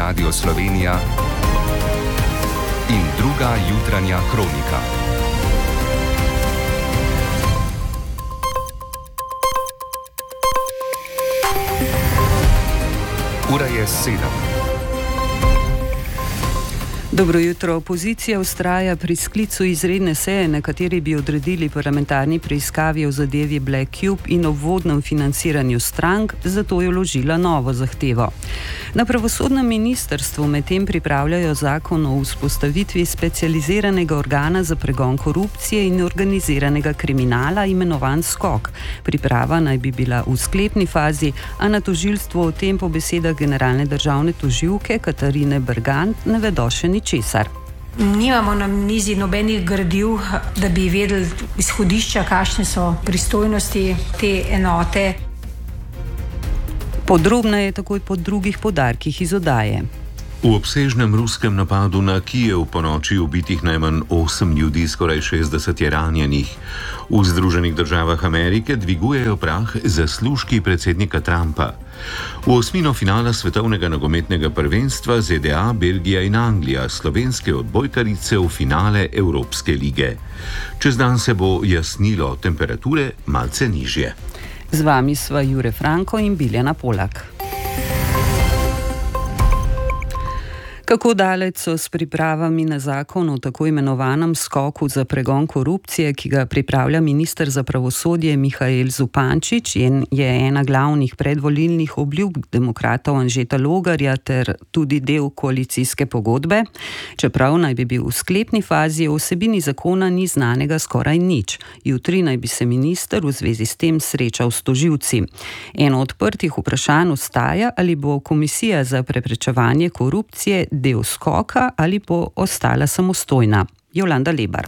Radio Slovenija in druga jutranja kronika. Ura je 7. Dobro jutro. Opozicija vztraja pri sklicu izredne seje, na kateri bi odredili parlamentarni preiskavi o zadevi Black Cube in obvodnem financiranju strank, zato je vložila novo zahtevo. Na pravosodnem ministrstvu medtem pripravljajo zakon o vzpostavitvi specializiranega organa za pregon korupcije in organiziranega kriminala, imenovan SKOK. Priprava naj bi bila v sklepni fazi, a na tožilstvu o tem po besedah generalne državne tožilke Katarine Bergant ne vedo še ničesar. Nimamo na mizi nobenih gradiv, da bi vedeli izhodišča, kakšne so pristojnosti te enote. Podrobneje takoj po drugih podarkih iz oddaje. V obsežnem ruskem napadu na Kijev po noči ubitih najmanj 8 ljudi, skoraj 60 je ranjenih. V Združenih državah Amerike dvigujejo prah zaslužki predsednika Trumpa. V osmino finala svetovnega nogometnega prvenstva ZDA, Belgija in Anglija, slovenske odbojkarice v finale Evropske lige. Čez dan se bo jasnilo, temperature malce nižje. Z vami sva Jure Franko in Biljana Polak. Kako daleč so s pripravami na zakon o tako imenovanem skoku za pregon korupcije, ki ga pripravlja minister za pravosodje Mihael Zupančič in je ena glavnih predvolilnih obljub demokratov Anžeta Logarja ter tudi del koalicijske pogodbe? Čeprav naj bi bil v sklepni fazi, o vsebini zakona ni znanega skoraj nič. Jutri naj bi se minister v zvezi s tem srečal s tožilci. Eno odprtih vprašanj ostaja, ali bo Komisija za preprečevanje korupcije del skoka ali bo ostala samostojna. Jolanda Lebar.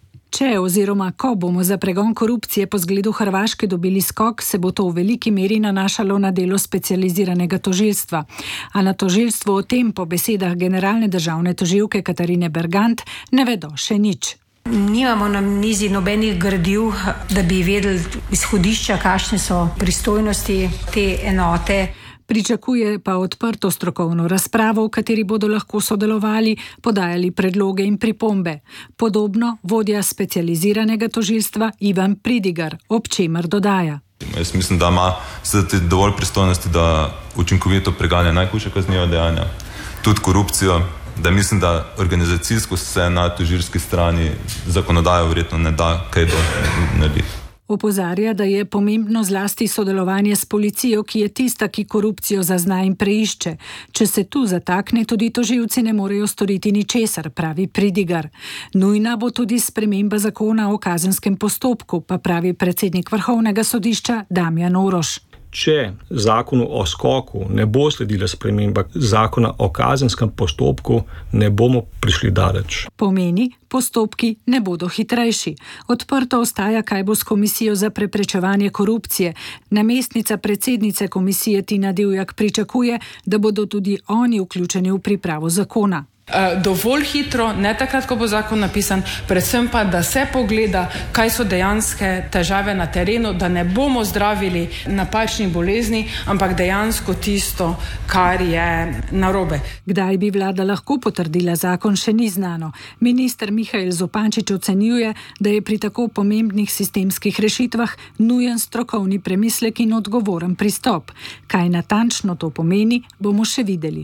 Če oziroma ko bomo za pregon korupcije po zgledu Hrvaške dobili skok, se bo to v veliki meri nanašalo na delo specializiranega tožilstva. A na tožilstvu o tem po besedah generalne državne tožilke Katarine Bergant ne vedo še nič. Nimamo na mizi nobenih gradiv, da bi vedeli izhodišča, kakšne so pristojnosti te enote. Pričakuje pa odprto strokovno razpravo, v kateri bodo lahko sodelovali, podajali predloge in pripombe. Podobno vodja specializiranega tožilstva Ivan Pridigar, ob čemer dodaja. Jaz mislim, da ima zdaj dovolj pristojnosti, da učinkovito preganja najhujša kazniva dejanja, tudi korupcijo, da mislim, da organizacijsko se na tožilski strani zakonodajo verjetno ne da kaj narediti. Opozarja, da je pomembno zlasti sodelovanje s policijo, ki je tista, ki korupcijo zazna in preišče. Če se tu zatakne, tudi tožilci ne morejo storiti ničesar, pravi Pridigar. Nujna bo tudi sprememba zakona o kazenskem postopku, pa pravi predsednik Vrhovnega sodišča Damjan Oroš. Če zakonu o skoku ne bo sledila sprememba zakona o kazenskem postopku, ne bomo prišli daleč. Pomeni, postopki ne bodo hitrejši. Odprto ostaja, kaj bo s Komisijo za preprečevanje korupcije. Namestnica predsednice komisije Tina Divjak pričakuje, da bodo tudi oni vključeni v pripravo zakona. Dovolj hitro, ne takrat, ko bo zakon napisan, predvsem pa, da se pogleda, kaj so dejanske težave na terenu, da ne bomo zdravili napačnih bolezni, ampak dejansko tisto, kar je narobe. Kdaj bi vlada lahko potrdila zakon, še ni znano. Minister Mihael Zupančič ocenjuje, da je pri tako pomembnih sistemskih rešitvah nujen strokovni premislek in odgovoren pristop. Kaj natančno to pomeni, bomo še videli.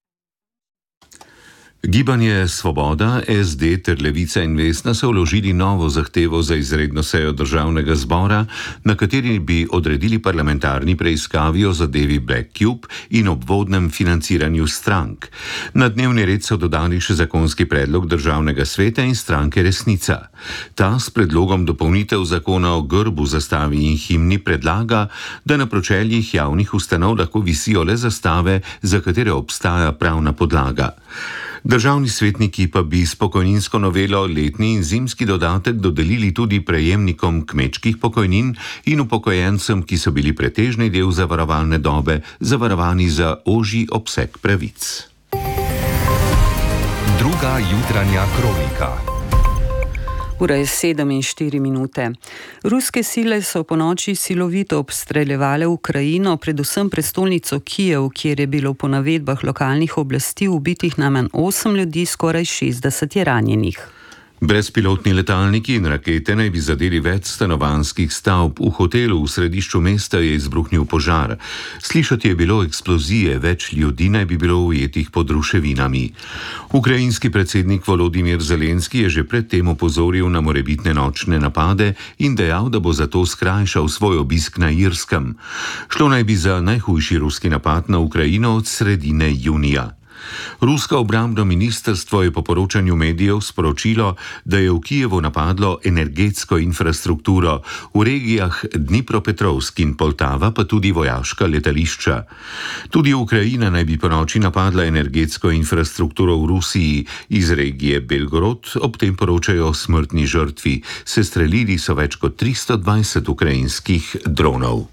Gibanje Svoboda, SD ter Levica in Vesna so vložili novo zahtevo za izredno sejo državnega zbora, na kateri bi odredili parlamentarni preiskavi o zadevi Black Cube in obvodnem financiranju strank. Na dnevni red so dodali še zakonski predlog državnega sveta in stranke Resnica. Ta s predlogom dopolnitev zakona o grbu, zastavi in himni predlaga, da na pročeljih javnih ustanov lahko visijo le zastave, za katere obstaja pravna podlaga. Državni svetniki pa bi s pokojninsko novelo letni in zimski dodatek dodelili tudi prejemnikom kmečkih pokojnin in upokojencem, ki so bili pretežni del zavarovalne dobe, zavarovani za ožji obseg pravic. Druga jutranja kronika. Ura je 7:04. Ruske sile so po noči silovito obstreljevale Ukrajino, predvsem prestolnico Kijev, kjer je bilo po navedbah lokalnih oblasti ubitih najmanj 8 ljudi, skoraj 60 je ranjenih. Brezpilotni letalniki in rakete naj bi zadeli več stanovanjskih stavb. V hotelu v središču mesta je izbruhnil požar. Slišati je bilo eksplozije, več ljudi naj bi bilo ujetih pod ruševinami. Ukrajinski predsednik Volodimir Zelenski je že predtem opozoril na morebitne nočne napade in dejal, da bo zato skrajšal svoj obisk na Irskem. Šlo naj bi za najhujši ruski napad na Ukrajino od sredine junija. Rusko obrambno ministrstvo je po poročanju medijev sporočilo, da je v Kijevu napadlo energetsko infrastrukturo, v regijah Dnipropetrovsk in Poltava pa tudi vojaška letališča. Tudi Ukrajina naj bi ponoči napadla energetsko infrastrukturo v Rusiji iz regije Belgorod, ob tem poročajo o smrtni žrtvi. Sestrelili so več kot 320 ukrajinskih dronov.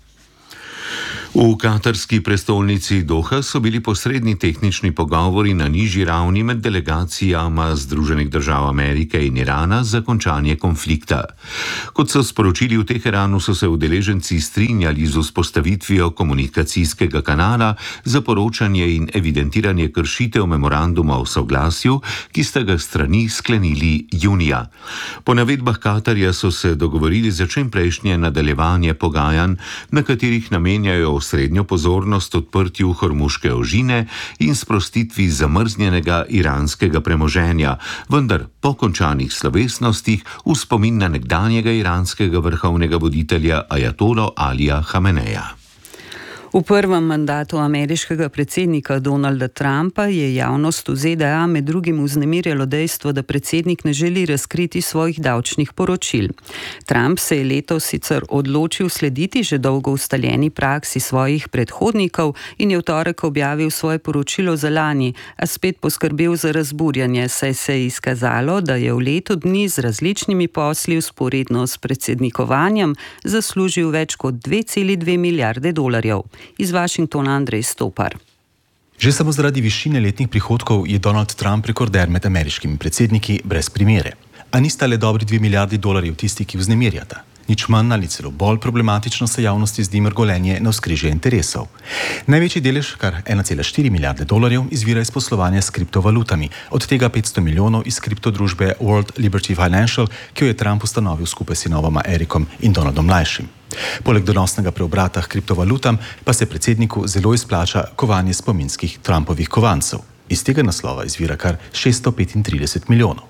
V katarski prestolnici Doha so bili posredni tehnični pogovori na nižji ravni med delegacijama Združenih držav Amerike in Irana za končanje konflikta. Kot so sporočili v Teheranu, so se udeleženci strinjali z vzpostavitvijo komunikacijskega kanala za poročanje in evidentiranje kršitev memoranduma o soglasju, ki sta ga strani sklenili junija. Po navedbah Katarja so se dogovorili za čimprejšnje nadaljevanje pogajanj, na katerih namenjajo srednjo pozornost odprtju Hormuške ožine in sprostitvi zamrznjenega iranskega premoženja, vendar po končanih slovesnostih v spomin na nekdanjega iranskega vrhovnega voditelja ajatolo Alija Hameneja. V prvem mandatu ameriškega predsednika Donalda Trumpa je javnost v ZDA med drugim vznemirjalo dejstvo, da predsednik ne želi razkriti svojih davčnih poročil. Trump se je letos sicer odločil slediti že dolgo ustaljeni praksi svojih predhodnikov in je v torek objavil svoje poročilo za lani, a spet poskrbel za razburjanje, saj se je izkazalo, da je v letu dni z različnimi posli vzporedno s predsednikovanjem zaslužil več kot 2,2 milijarde dolarjev. Iz Washingtona Andrej Stopar. Že samo zaradi višine letnih prihodkov je Donald Trump rekorder med ameriškimi predsedniki brez primere. A nista le dobri 2 milijardi dolarjev tisti, ki vznemirjata. Nič manj ali celo bolj problematično se javnosti zdi mrgolenje na vzkrižje interesov. Največji delež, kar 1,4 milijarde dolarjev, izvira iz poslovanja s kriptovalutami, od tega 500 milijonov iz kriptodružbe World Liberty Financial, ki jo je Trump ustanovil skupaj s sinovoma Erikom in Donaldom mlajšim. Poleg donosnega preobrata k kriptovalutam pa se predsedniku zelo izplača kovanje spominskih Trumpovih kovancev. Iz tega naslova izvira kar 635 milijonov.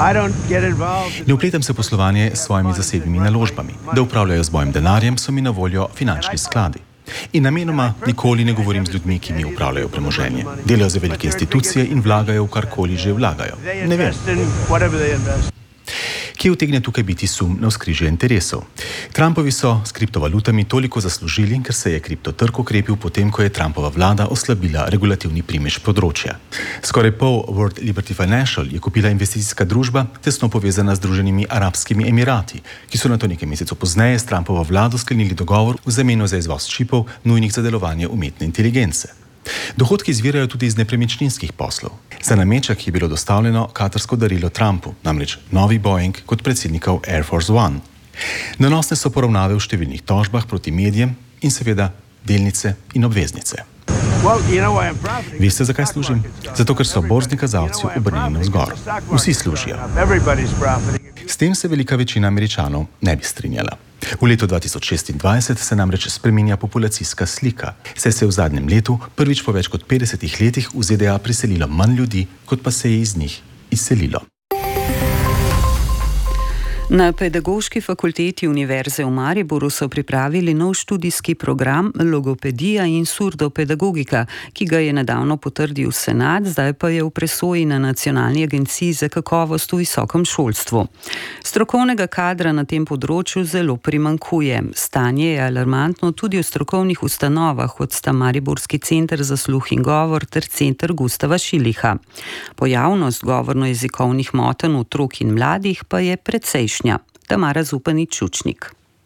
Ne vpletam se v poslovanje s svojimi zasebnimi naložbami. Da upravljajo z mojim denarjem, so mi na voljo finančni skladi. In namenoma nikoli ne govorim z ljudmi, ki mi upravljajo premoženje. Delajo za velike institucije in vlagajo v karkoli že vlagajo. Ne vem. Kje utegne tukaj biti sum na vzkrižje interesov? Trumpovi so s kriptovalutami toliko zaslužili, ker se je kriptotrg okrepil potem, ko je Trumpova vlada oslabila regulativni primež področja. Skoraj pol World Liberty Financial je kupila investicijska družba, tesno povezana z Združenimi arabskimi emirati, ki so nato nekaj mesecev pozneje s Trumpovo vlado sklenili dogovor v zameno za izvoz čipov, nujnih za delovanje umetne inteligence. Dohodki izvirajo tudi iz nepremičninskih poslov. Za nameček je bilo dostavljeno katarsko darilo Trumpu, namreč novi Boeing kot predsednikov Air Force One. Nanosne so poravnave v številnih tožbah proti medijem in seveda delnice in obveznice. Veste, zakaj služim? Zato, ker so borzni kazalci obrnjeni navzgor. Vsi služijo. S tem se velika večina Američanov ne bi strinjala. V letu 2026 se namreč spreminja populacijska slika, saj se je v zadnjem letu prvič po več kot 50 letih v ZDA priselilo manj ljudi, kot pa se je iz njih izselilo. Na Pedagoški fakulteti Univerze v Mariboru so pripravili nov študijski program Logopedija in surdopedagogika, ki ga je nedavno potrdil senat, zdaj pa je v presoji na Nacionalni agenciji za kakovost v visokem šolstvu. Strokovnega kadra na tem področju zelo primanjkuje. Stanje je alarmantno tudi v strokovnih ustanovah, kot sta Mariborski center za sluh in govor ter center Gustava Šiliha. Pojavnost govorno-jezikovnih motenj otrok in mladih pa je precejšnja. Tamara Zupanič-Čučnik.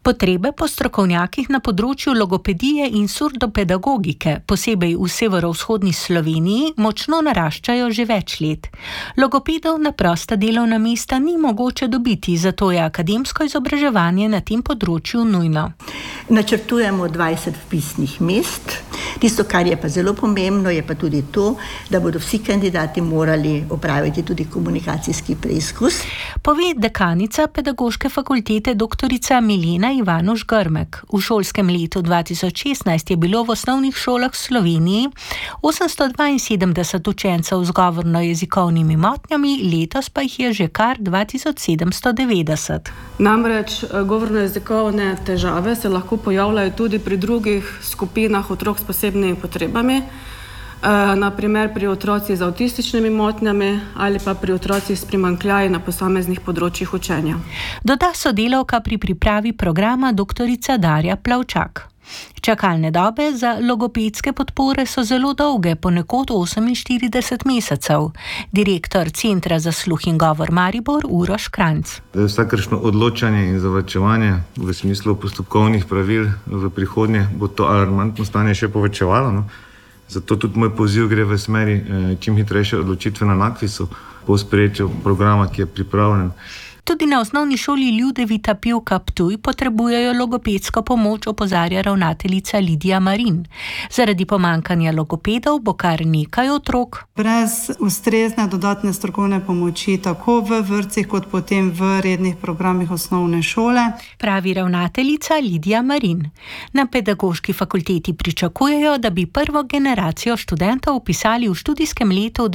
Potrebe po strokovnjakih na področju logopedije in surdopedagogike, posebej v severovzhodni Sloveniji, močno naraščajo že več let. Logopedov na prosta delovna mesta ni mogoče dobiti, zato je akademsko izobraževanje na tem področju nujno. Načrtujemo 20 vpisnih mest. Tisto, kar je pa zelo pomembno, je pa tudi to, da bodo vsi kandidati morali opraviti tudi komunikacijski preizkus. Pove dekanica Pedagoške fakultete doktorica Milena Ivanuš-Grmek. V šolskem letu 2016 je bilo v osnovnih šolah v Sloveniji 872 učencev z govorno-jezikovnimi motnjami, letos pa jih je že kar 2790. Namreč govorno-jezikovne težave se lahko pojavljajo tudi pri drugih skupinah otrok s posebnimi potrebami, naprimer pri otrocih z avtističnimi motnjami ali pa pri otrocih s primanjkljaji na posameznih področjih učenja. Doda sodelavka pri pripravi programa doktorica Darja Plavčak. Čakalne dobe za logopedske podpore so zelo dolge, ponekod 48 mesecev. Direktor Centra za sluh in govor Maribor Uroš Kranjc. Vsakršno odločanje in zavlačevanje v smislu postopkovnih pravil v prihodnje bo to alarmantno stanje še povečevalo. Zato tudi moj poziv gre v smeri čim hitrejše odločitve na NAKVIS-u po sprejetju programa, ki je pripravljen. Tudi na osnovni šoli Ljudevita Pivka Ptuj potrebujejo logopedsko pomoč, opozarja ravnateljica Lidija Marin. Zaradi pomankanja logopedov bo kar nekaj otrok brez ustrezne dodatne strokovne pomoči, tako v vrtcih kot potem v rednih programih osnovne šole, pravi ravnateljica Lidija Marin. Na Pedagoški fakulteti pričakujejo, da bi prvo generacijo študentov vpisali v študijskem letu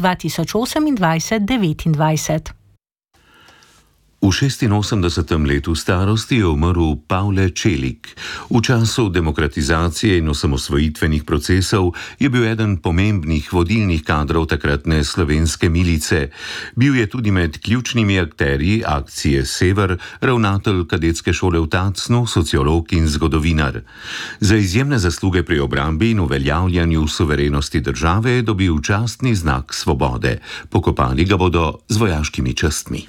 2028-2029. V 86. letu starosti je umrl Pavle Čelik. V času demokratizacije in osamosvojitvenih procesov je bil eden pomembnih vodilnih kadrov takratne slovenske milice. Bil je tudi med ključnimi akterji akcije Sever, ravnatelj kadetske šole v Tacnu, sociolog in zgodovinar. Za izjemne zasluge pri obrambi in uveljavljanju suverenosti države je dobil častni znak svobode. Pokopali ga bodo z vojaškimi častmi.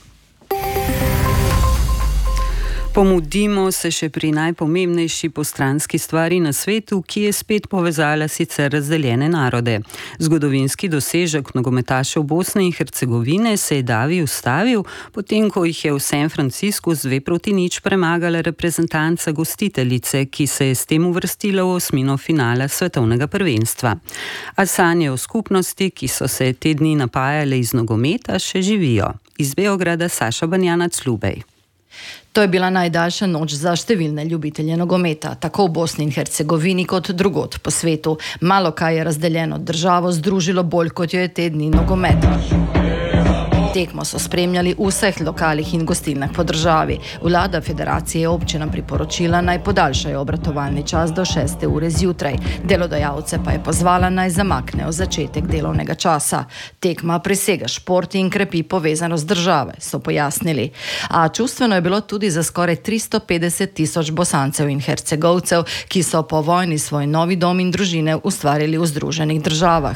Pomudimo se še pri najpomembnejši postranski stvari na svetu, ki je spet povezala sicer razdeljene narode. Zgodovinski dosežek nogometašev Bosne in Hercegovine se je davi ustavil, potem ko jih je v San Franciscu z 2-0 premagala reprezentanca gostiteljice, ki se je s tem uvrstila v osmino finala svetovnega prvenstva. A sanje o skupnosti, ki so se te dni napajale iz nogometa, še živijo. Iz Beograda Saša Banjanac-Lubej. To je bila najdaljša noč za številne ljubitelje nogometa, tako v Bosni in Hercegovini kot drugod po svetu. Malo kaj je razdeljeno državo združilo bolj, kot jo je te dni nogomet. Tekmo so spremljali v vseh lokalih in gostilnah po državi. Vlada federacije je občinam priporočila, naj podaljšajo obratovalni čas do 6. ure zjutraj. Delodajalce pa je pozvala, naj zamaknejo začetek delovnega časa. Tekma presega šport in krepi povezanost države, so pojasnili. A čustveno je bilo tudi za skoraj 350.000 Bosancev in Hercegovcev, ki so po vojni svoj novi dom in družine ustvarili v Združenih državah.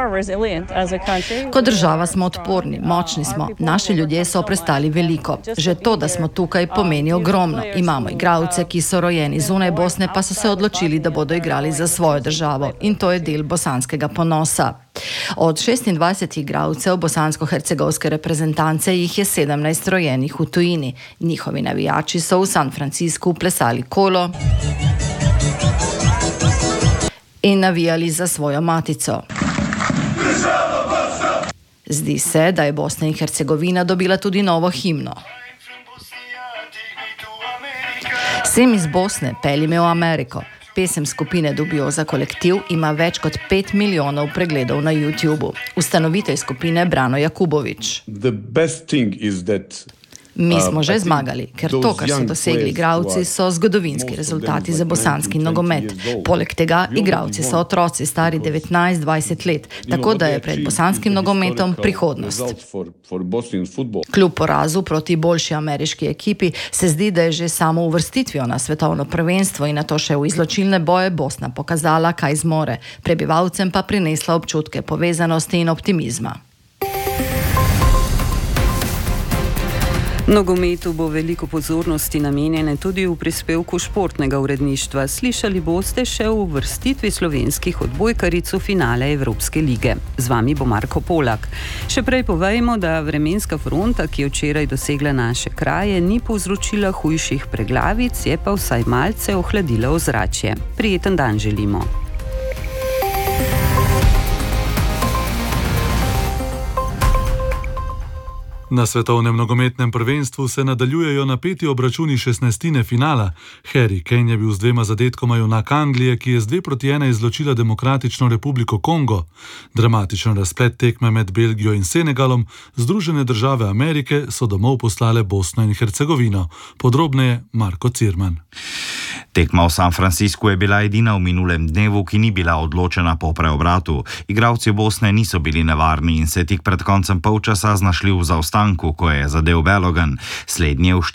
Kot država smo odporni, močni smo. Naši ljudje so prestali veliko. Že to, da smo tukaj, pomeni ogromno. Imamo igralce, ki so rojeni zunaj Bosne, pa so se odločili, da bodo igrali za svojo državo. In to je del bosanskega ponosa. Od 26 igralcev bosansko-hercegovske reprezentance jih je 17 rojenih v tujini. Njihovi navijači so v San Franciscu plesali kolo in navijali za svojo matico. Zdi se, da je Bosna in Hercegovina dobila tudi novo himno. Sem iz Bosne pelji me v Ameriko. Pesem skupine Dubioza kolektiv ima več kot 5 milijonov pregledov na YouTubu. Ustanovitelj skupine Brano Jakubović. Mi smo že zmagali, ker to, kar so dosegli igralci, so zgodovinski rezultati za bosanski nogomet. Poleg tega, igralci so otroci stari 19-20 let, tako da je pred bosanskim nogometom prihodnost. Kljub porazu proti boljši ameriški ekipi se zdi, da je že samo uvrstitvijo na svetovno prvenstvo in nato še v izločilne boje Bosna pokazala, kaj zmore, prebivalcem pa prinesla občutke povezanosti in optimizma. Nogometu bo veliko pozornosti namenjene tudi v prispevku športnega uredništva. Slišali boste še o uvrstitvi slovenskih odbojkaric v finale Evropske lige. Z vami bo Marko Polak. Še prej povejmo, da vremenska fronta, ki je včeraj dosegla naše kraje, ni povzročila hujših preglavic, je pa vsaj malce ohladila ozračje. Prijeten dan želimo. Na svetovnem nogometnem prvenstvu se nadaljujejo napeti obračuni 16. finala. Harry Kane je bil z 2 zadetkoma junak Anglije, ki je z 2-1 izločila Demokratično republiko Kongo. Dramatičen razplet tekme med Belgijo in Senegalom, Združene države Amerike so domov poslale Bosno in Hercegovino. Podrobneje Marko Cirman. Tekma v San Franciscu je bila edina v minulem dnevu, ki ni bila odločena po preobratu. Igralci Bosne niso bili nevarni in se tik pred koncem polčasa znašli v zaostanku, ko je zadev Belogan. Slednji je v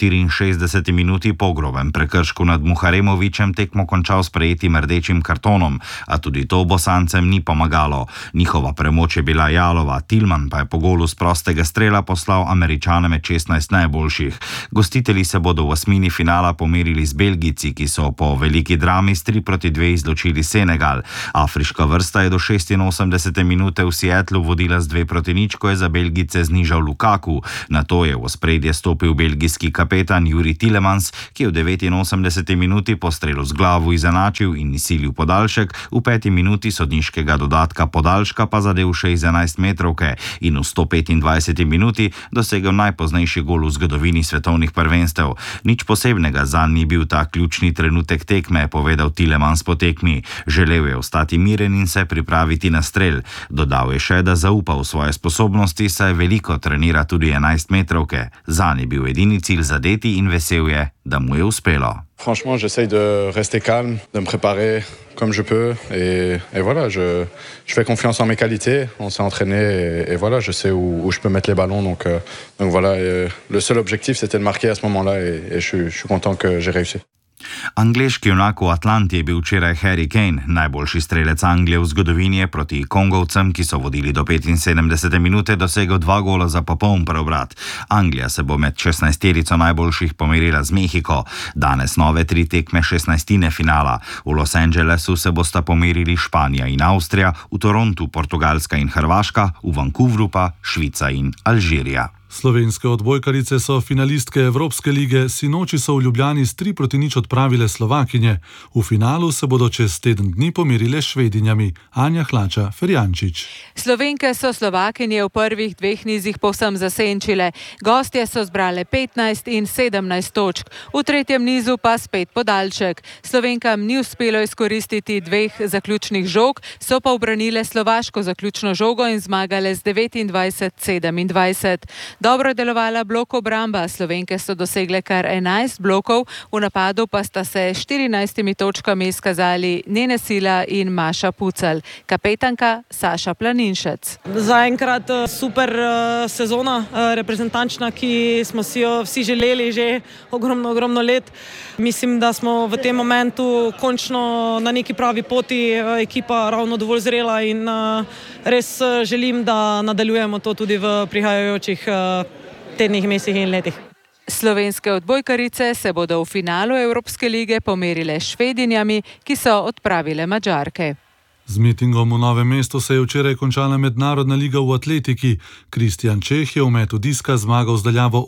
64 minuti po grobem prekršku nad Muharemovičem tekmo končal s prejetim rdečim kartonom, a tudi to Bosancem ni pomagalo. Njihova premoč je bila jalova, Tillman pa je po golu z prostega strela poslal Američane med 16 najboljših. Gostitelji se bodo v osmini finala pomerili z Belgijci, ki so po veliki drami s 3-2 izločili Senegal. Afriška vrsta je do 86 minute v Seattlu vodila z 2-0, ko je za Belgijce znižal Lukaku. Nato je v ospredje stopil belgijski kapetan Juri Tillemans, ki je v 89 minuti po strelu z glavo izenačil in izsilil podaljšek, v 5 minuti sodniškega dodatka podaljška pa zadev še iz 11 metrovke in v 125 minuti dosegel najpoznejši gol v zgodovini svetovnih prvenstev. Nič posebnega zanj ni bil ta ključni trenutek tekme, povedal Tillemans po tekmi. Želel je ostati miren in se pripraviti na strel. Dodal je še, da zaupa v svoje sposobnosti, saj veliko trenira tudi 11 metrovke. Zanj je bil edini cilj zadeti in vesel je, da mu je uspelo. Franchement, j'essaye de rester calme, de me préparer comme je peux et voilà, je fais confiance en mes qualités, on s'est entraîné et voilà, je sais où je peux mettre les ballons donc voilà, le seul objectif c'était de marquer à ce moment-là et je suis content que j'ai réussi. Angleški junak v Atlanti je bil včeraj Harry Kane, najboljši strelec Anglije v zgodovini, proti Kongovcem, ki so vodili do 75 minute, dosegel 2 gola za popoln preobrat. Anglija se bo med 16-terico najboljših pomerila z Mehiko. Danes nove 3 tekme 16. finala. V Los Angelesu se bosta pomerili Španija in Avstrija, v Torontu Portugalska in Hrvaška, v Vancouvru pa Švica in Alžirija. Slovenske odbojkarice so finalistke Evropske lige, sinoči so v Ljubljani s 3-0 odpravile Slovakinje. V finalu se bodo čez teden dni pomerile s Švedinjami. Anja Hlača-Ferjančič. Slovenke so Slovakinje v prvih 2 nizih povsem zasenčile. Gostje so zbrale 15 in 17 točk. V 3. nizu pa spet podaljšek. Slovenkam ni uspelo izkoristiti 2 zaključnih žog, so pa ubranile slovaško zaključno žogo in zmagale z 29-27. Dobro je delovala blok obramba, Slovenke so dosegle kar 11 blokov, v napadu pa sta se 14 točkami izkazali Nene Sila in Maša Pucelj. Kapetanka Saša Planinšec. Zaenkrat super sezona reprezentančna, ki smo si jo vsi želeli že ogromno let. Mislim, da smo v tem momentu končno na neki pravi poti, ekipa ravno dovolj zrela in res želim, da nadaljujemo to tudi v prihajajočih tednih, mesecih in letih. Slovenske odbojkarice se bodo v finalu Evropske lige pomerile s Švedinjami, ki so odpravile Madžarke. Z mitingom v Novem mestu se je včeraj končala mednarodna liga v atletiki. Kristjan Čeh je v metu diska zmagal z daljavo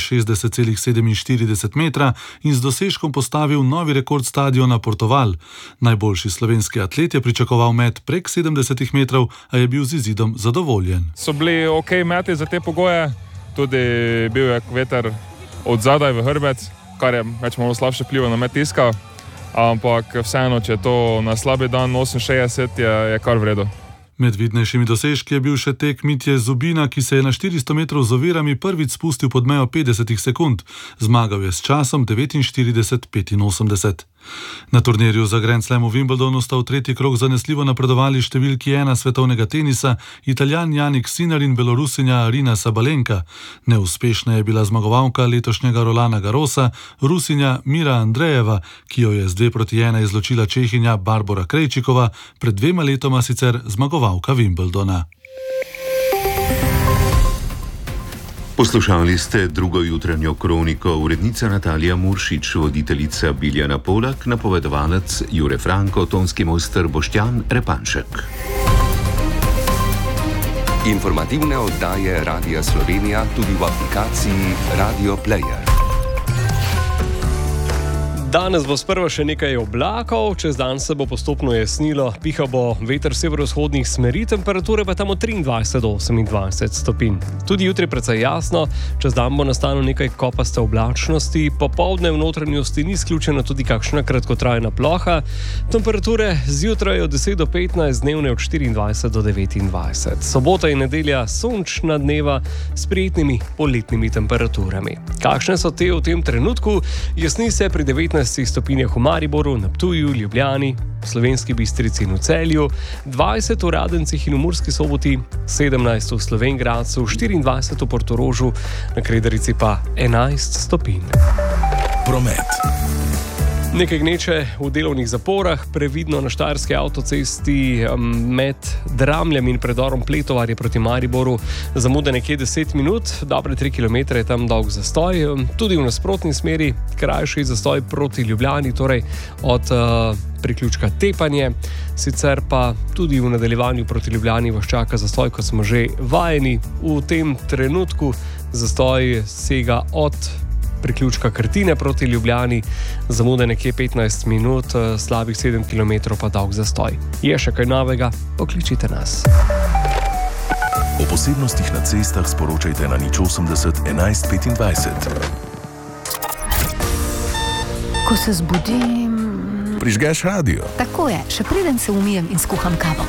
68,47 metra in z dosežkom postavil novi rekord stadiona Portoval. Najboljši slovenski atlet je pričakoval met prek 70 metrov, a je bil z izidom zadovoljen. So bili ok meti za te pogoje, tudi bil je veter od zadaj v hrbet, kar je več malo slabše vplivalo na met diska. Ampak vseeno, če je to na slabi dan 68, je kar v redu. Med vidnejšimi dosežki je bil še tek Mitje Zubina, ki se je na 400 metrov z ovirami prvič spustil pod mejo 50 sekund. Zmagal je s časom 49:85. Na turnirju za Grand Slam v Wimbledonu sta v tretji krog zanesljivo napredovali številki 1 svetovnega tenisa, Italijan Jannik Sinner in Belorusinja Arina Sabalenka. Neuspešna je bila zmagovalka letošnjega Rolana Garrosa, Rusinja Mira Andrejeva, ki jo je z 2-1 izločila Čehinja Barbora Krejčikova, pred 2 letoma sicer zmagovalka Wimbledona. Poslušali ste drugo jutranjo kroniko, urednica Natalija Muršič, voditeljica Biljana Polak, napovedovalec Jure Franko, tonski mojster Boštjan Repanšek. Informativne oddaje Radia Slovenija tudi v aplikaciji Radio Player. Danes bo sprva še nekaj oblakov, čez dan se bo postopno jasnilo, pihal bo veter severovzhodnih smeri, temperature pa tam od 23 do 28 stopinj. Tudi jutri precej jasno, čez dan bo nastalo nekaj kopaste oblačnosti, popoldne v notranjosti ni izključena tudi kakšna kratkotrajna ploha, temperature zjutraj od 10 do 15, dnevne od 24 do 29. Sobota in nedelja sončna dneva s prijetnimi poletnimi temperaturami. Kakšne so te v tem trenutku? Jasni se pri 19 stopinjah v Mariboru, na Ptuju, Ljubljani, Slovenski Bistrici in v Celju, 20 v Radencih in v Murski Soboti, 17 v Slovenj Gradcu, 24 v Portorožu, na Kredarici pa 11 stopinj. Promet. Nekaj gneče v delovnih zaporah, previdno na Štajerski avtocesti med Dramljem in predorom Pletovarje proti Mariboru, zamude nekje 10 minut, dobre 3 km je tam dolg zastoj, tudi v nasprotni smeri, krajši zastoj proti Ljubljani, torej od priključka Tepanje, sicer pa tudi v nadaljevanju proti Ljubljani vas čaka zastoj, kot smo že vajeni. V tem trenutku zastoj sega od priključka Krtine proti Ljubljani, zamude nekje 15 minut, slabih 7 km pa dolg zastoj. Je še kaj novega? Pokličite nas. O posebnostih na cestah sporočajte na 080 11 25. Ko se zbudim... Prižgeš radio. Tako je, še preden se umijem in skuham kavo.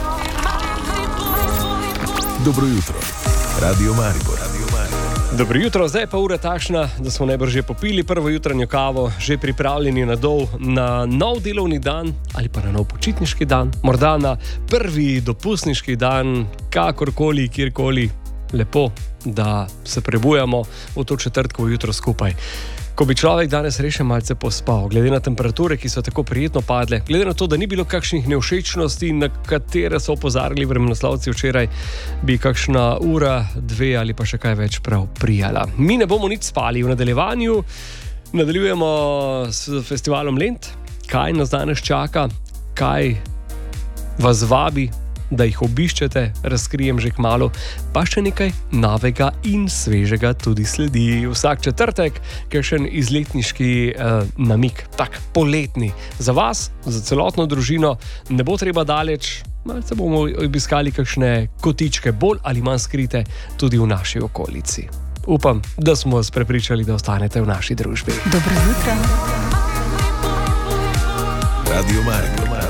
Dobro jutro. Radio Maribor. Dobro jutro, zdaj pa ura takšna, da smo najbrž že popili prvo jutranjo kavo, že pripravljeni na nov delovni dan ali pa na nov počitniški dan, morda na prvi dopustniški dan, kakorkoli, kjerkoli. Lepo, da se prebujamo v to četrtkovo jutro skupaj. Ko bi človek danes rešen malce pospal, glede na temperature, ki so tako prijetno padle, glede na to, da ni bilo kakšnih nevšečnosti, na katere so opozarjali vremenoslovci včeraj, bi kakšna ura, dve ali pa še kaj več prav prijala. Mi ne bomo nič spali v nadaljevanju, nadaljujemo s festivalom Lent. Kaj nas danes čaka, kaj vas vabi, da jih obiščete, razkrijem že kmalu, pa še nekaj novega in svežega tudi sledi. Vsak četrtek, kakšen izletniški namik, tak poletni. Za vas, za celotno družino, ne bo treba daleč, malce bomo obiskali kakšne kotičke bolj ali manj skrite tudi v naši okolici. Upam, da smo vas prepričali, da ostanete v naši družbi. Dobro jutro. Radio Maribor.